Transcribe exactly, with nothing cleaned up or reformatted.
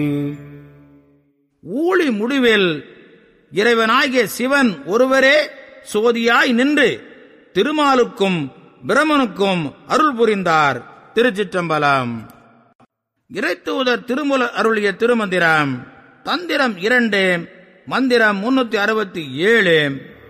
ஊழி முடிவில் இறைவனாகிய சிவன் ஒருவரே சோதியாய் நின்று திருமாலுக்கும் பிரமனுக்கும் அருள் புரிந்தார். திருச்சிற்றம்பலம். இறைத்தூதர் திருமூலர் அருளிய திருமந்திரம். தந்திரம் இரண்டு, மந்திரம் முன்னூத்தி அறுபத்தி ஏழு.